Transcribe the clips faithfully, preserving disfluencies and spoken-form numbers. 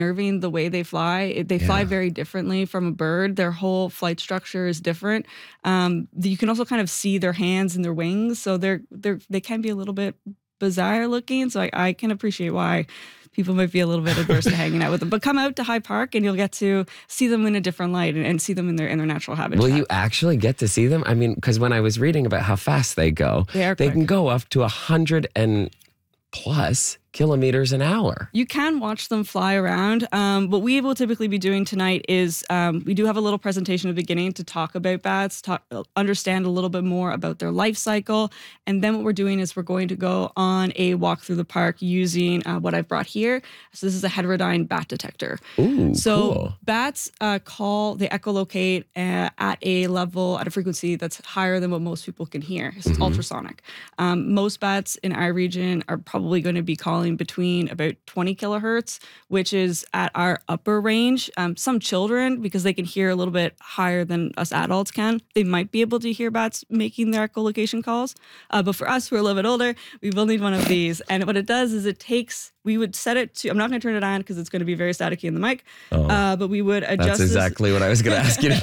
nerving the way they fly. They Yeah. fly very differently from a bird. Their whole flight structure is different. Um, you can also kind of see their hands and their wings, so they're they're they can be a little bit bizarre looking. So I, I can appreciate why people might be a little bit adverse to hanging out with them. But come out to High Park and you'll get to see them in a different light and, and see them in their in their natural habitat. Will you actually get to see them? I mean, because when I was reading about how fast they go, They are they quick. can go up to a hundred and plus kilometers an hour. You can watch them fly around. Um, what we will typically be doing tonight is um, we do have a little presentation at the beginning to talk about bats, talk, understand a little bit more about their life cycle. And then what we're doing is we're going to go on a walk through the park using uh, what I've brought here. So this is a heterodyne bat detector. Ooh, so cool. bats uh, call, they echolocate uh, at a level, at a frequency that's higher than what most people can hear. It's Mm-hmm. ultrasonic. Um, most bats in our region are probably going to be calling between about twenty kilohertz, which is at our upper range. Um, some children, because they can hear a little bit higher than us adults can, they might be able to hear bats making their echolocation calls. Uh, but for us who are a little bit older, we will need one of these. And what it does is it takes, we would set it to, I'm not going to turn it on because it's going to be very staticky in the mic, Oh, uh, but we would adjust That's this- exactly what I was going to ask you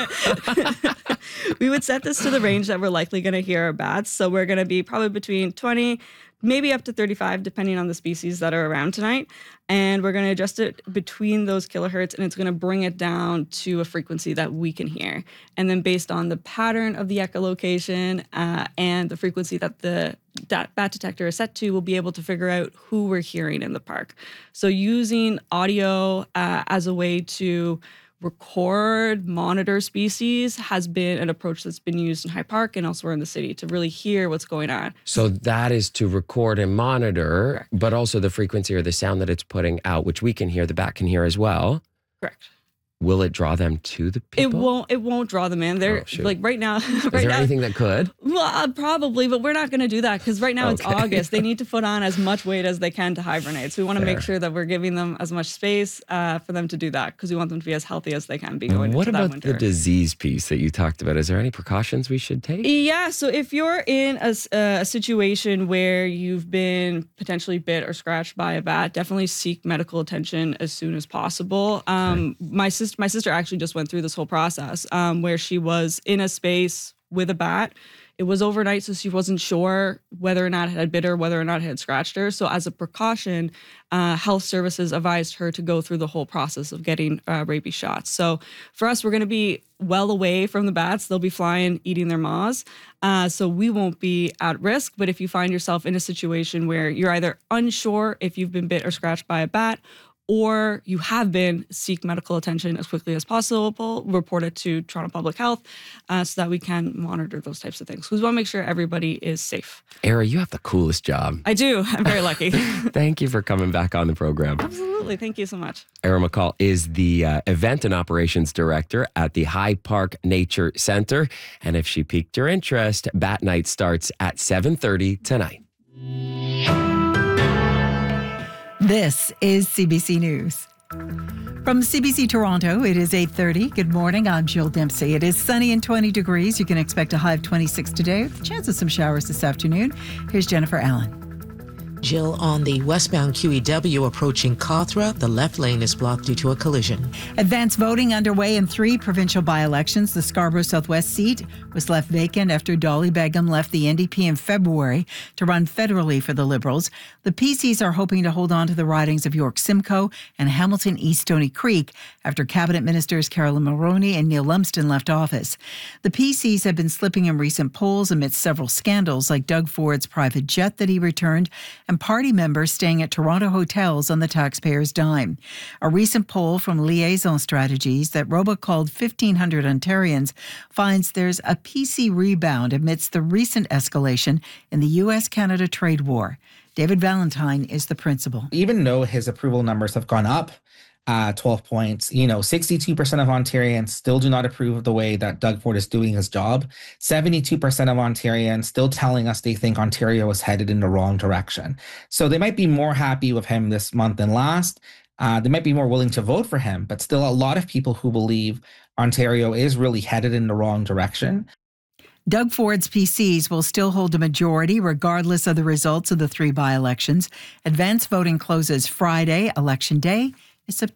to do. we would set this to the range that we're likely going to hear our bats. So we're going to be probably between twenty, maybe up to thirty-five, depending on the species that are around tonight. And we're going to adjust it between those kilohertz, and it's going to bring it down to a frequency that we can hear. And then based on the pattern of the echolocation uh, and the frequency that the that bat detector is set to, we'll be able to figure out who we're hearing in the park. So using audio uh, as a way to record, monitor species has been an approach that's been used in High Park and elsewhere in the city to really hear what's going on. So that is to record and monitor, Correct. but also the frequency or the sound that it's putting out, which we can hear, the bat can hear as well. Correct. Will it draw them to the people? It won't. It won't draw them in. They're Oh, shoot. like right now. Is right there now, anything that could? Well, uh, probably, but we're not going to do that because right now it's Okay. August. They need to put on as much weight as they can to hibernate. So we want to make Fair. sure that we're giving them as much space uh, for them to do that because we want them to be as healthy as they can be going What into that about winter. the disease piece that you talked about? Is there any precautions we should take? Yeah, so if you're in a, s- uh, a situation where you've been potentially bit or scratched by a bat, definitely seek medical attention as soon as possible. Um, my sister, my sister actually just went through this whole process um, where she was in a space with a bat. It was overnight, so she wasn't sure whether or not it had bit her, whether or not it had scratched her. So as a precaution, uh, health services advised her to go through the whole process of getting uh, rabies shots. So for us, we're going to be well away from the bats. They'll be flying, eating their maws. Uh, so we won't be at risk. But if you find yourself in a situation where you're either unsure if you've been bit or scratched by a bat, or you have been, seek medical attention as quickly as possible, report it to Toronto Public Health uh, so that we can monitor those types of things. Because we want to make sure everybody is safe. Era, you have the coolest job. I do. I'm very lucky. Thank you for coming back on the program. Absolutely. Thank you so much. Era McCall is the uh, event and operations director at the High Park Nature Center. And if she piqued your interest, Bat Night starts at seven thirty tonight. This is C B C News. From C B C Toronto, it is eight thirty. Good morning, I'm Jill Dempsey. It is sunny and twenty degrees. You can expect a high of twenty-six today with a chance of some showers this afternoon. Here's Jennifer Allen. Jill, on the westbound Q E W approaching Carthra, the left lane is blocked due to a collision. Advanced voting underway in three provincial by-elections. The Scarborough Southwest seat was left vacant after Dolly Begum left the N D P in February to run federally for the Liberals. The P Cs are hoping to hold on to the ridings of York Simcoe and Hamilton East Stony Creek after Cabinet Ministers Carolyn Mulroney and Neil Lumsden left office. The P Cs have been slipping in recent polls amidst several scandals like Doug Ford's private jet that he returned and party members staying at Toronto hotels on the taxpayers' dime. A recent poll from Liaison Strategies that Roba called fifteen hundred Ontarians finds there's a P C rebound amidst the recent escalation in the U S Canada trade war. David Valentine is the principal. Even though his approval numbers have gone up uh, twelve points, you know, sixty-two percent of Ontarians still do not approve of the way that Doug Ford is doing his job. seventy-two percent of Ontarians still telling us they think Ontario is headed in the wrong direction. So they might be more happy with him this month than last. Uh, they might be more willing to vote for him, but still a lot of people who believe Ontario is really headed in the wrong direction. Doug Ford's P Cs will still hold a majority regardless of the results of the three by-elections. Advanced voting closes Friday. Election day is September